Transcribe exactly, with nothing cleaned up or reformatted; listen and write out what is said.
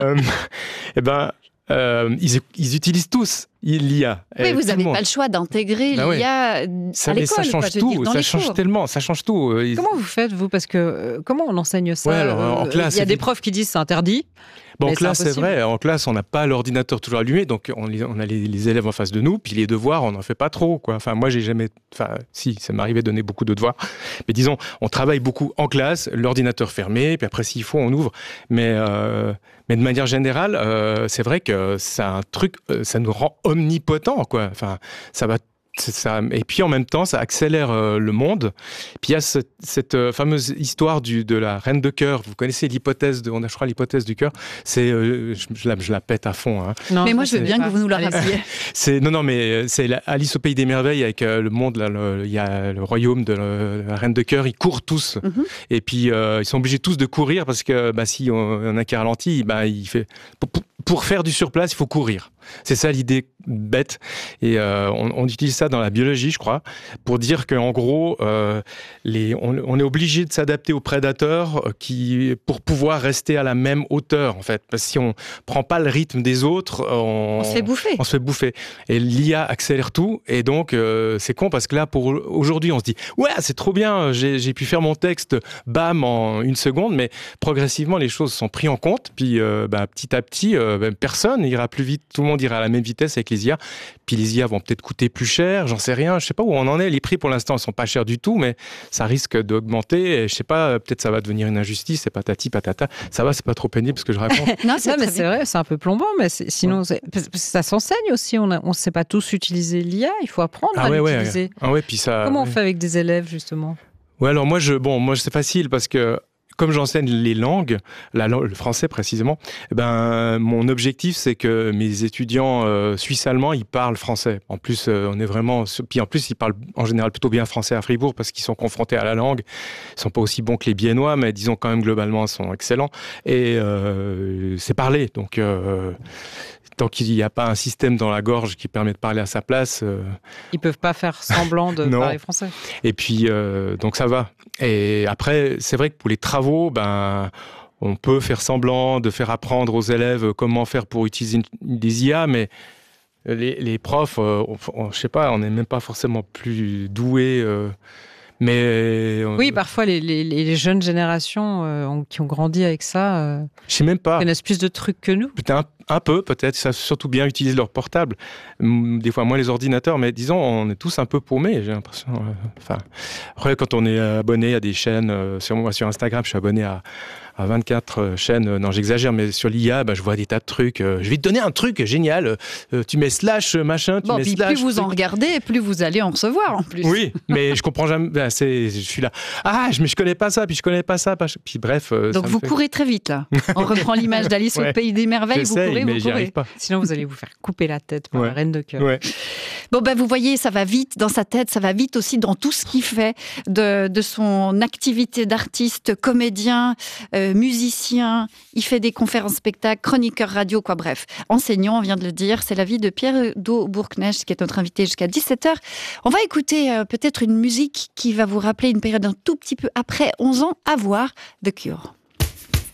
euh, eh ben, euh, ils, ils utilisent tous l'I A. Oui, vous n'avez pas le choix d'intégrer ben l'I A ouais. à l'école. Ça change quoi, tout, dire, dans ça les change cours. tellement, ça change tout. Comment vous faites, vous? Parce que euh, comment on enseigne ça? Ouais, alors, en classe, il y a des profs qui disent c'est interdit. Bon, en classe, c'est vrai. En classe, on n'a pas l'ordinateur toujours allumé, donc on, on a les, les élèves en face de nous, puis les devoirs, on n'en fait pas trop, quoi. Enfin, moi, j'ai jamais... Enfin, si, ça m'arrivait de donner beaucoup de devoirs. Mais disons, on travaille beaucoup en classe, l'ordinateur fermé, puis après, s'il faut, on ouvre. Mais, euh, mais de manière générale, euh, c'est vrai que c'est un truc... Ça nous rend omnipotents, quoi. Enfin, ça va... Ça, et puis en même temps, ça accélère euh, le monde. Puis il y a cette, cette euh, fameuse histoire du, de la reine de cœur. Vous connaissez l'hypothèse, de, on a je crois l'hypothèse du cœur. C'est, euh, je, je, la, je la pète à fond. Hein. Non, mais moi je veux bien pas. que vous nous la rappeliez. c'est non non mais c'est la, Alice au pays des merveilles avec euh, le monde. Là, le, il y a le royaume de le, la reine de cœur. Ils courent tous. Mm-hmm. Et puis euh, ils sont obligés tous de courir parce que bah, si on, on a qui ralentit, bah, il fait pour, pour, pour faire du surplace, il faut courir. C'est ça l'idée bête. Et euh, on, on utilise ça dans la biologie, je crois, pour dire qu'en gros, euh, les, on, on est obligé de s'adapter aux prédateurs qui, pour pouvoir rester à la même hauteur, en fait. Parce que si on prend pas le rythme des autres, on, on se fait bouffer. On se fait bouffer. Et l'I A accélère tout. Et donc, euh, c'est con parce que là, pour aujourd'hui, on se dit « Ouais, c'est trop bien, j'ai, j'ai pu faire mon texte, bam, en une seconde. » Mais progressivement, les choses sont prises en compte. Puis, euh, bah, petit à petit, euh, bah, personne n'ira plus vite. Tout le monde ira à la même vitesse avec les I A. Puis les I A vont peut-être coûter plus cher, j'en sais rien. Je sais pas où on en est. Les prix, pour l'instant, ils sont pas chers du tout, mais ça risque d'augmenter. Et je sais pas, peut-être ça va devenir une injustice. C'est patati patata. Ça va, c'est pas trop pénible ce que je raconte. non, c'est, non, mais c'est vrai, c'est un peu plombant. Mais c'est, sinon, c'est, ça s'enseigne aussi. On ne sait pas tous utiliser l'I A. Il faut apprendre ah à ouais, l'utiliser. Ouais. Ah ouais, puis ça. Comment ouais. on fait avec des élèves justement? Ouais, alors moi, je, bon, moi, c'est facile parce que. Comme j'enseigne les langues, la, le français précisément, eh ben, mon objectif, c'est que mes étudiants euh, suisses-allemands, ils parlent français. En plus, euh, on est vraiment... Puis en plus, ils parlent en général plutôt bien français à Fribourg parce qu'ils sont confrontés à la langue. Ils ne sont pas aussi bons que les Biennois, mais disons quand même globalement, ils sont excellents. Et euh, c'est parlé. Donc, euh, tant qu'il n'y a pas un système dans la gorge qui permet de parler à sa place... Euh... Ils ne peuvent pas faire semblant de parler français. Et puis, euh, donc ça va. Et après, c'est vrai que pour les travaux, ben, on peut faire semblant de faire apprendre aux élèves comment faire pour utiliser une, des I A, mais les, les profs, euh, on, on, je sais pas, on n'est même pas forcément plus doués. Euh, mais oui, euh, parfois les, les, les jeunes générations euh, ont, qui ont grandi avec ça, euh, je sais même pas. connaissent plus de trucs que nous. Putain, un peu, peut-être. Ils savent surtout bien utiliser leur portable. Des fois, moins les ordinateurs. Mais disons, on est tous un peu paumés, j'ai l'impression. Enfin, après, quand on est abonné à des chaînes, euh, sur moi, sur Instagram, je suis abonné à, à vingt-quatre chaînes. Non, j'exagère, mais sur l'I A, bah, je vois des tas de trucs. Je vais te donner un truc génial. Euh, tu mets slash, machin, tu bon, mets puis slash. Plus vous truc. en regardez, plus vous allez en recevoir, en plus. Oui, mais je comprends jamais. Ben, c'est, je suis là. Ah, je, mais je connais pas ça, puis je connais pas ça. Puis bref. Euh, Donc, ça vous fait... courez très vite, là. On reprend l'image d'Alice ouais. au pays des merveilles. J'essaye, vous courez, mais vous courez. Pas. Sinon, vous allez vous faire couper la tête par ouais. la reine de cœur. Ouais. Bon, ben, vous voyez, ça va vite dans sa tête, ça va vite aussi dans tout ce qu'il fait, de, de son activité d'artiste, comédien, euh, musicien. Il fait des conférences spectacles, chroniqueur radio, quoi, bref. Enseignant, on vient de le dire. C'est la vie de Pierre Do Bourknecht, qui est notre invité jusqu'à dix-sept heures. On va écouter euh, peut-être une musique qui va vous rappeler une période un tout petit peu après onze ans, à voir, The Cure.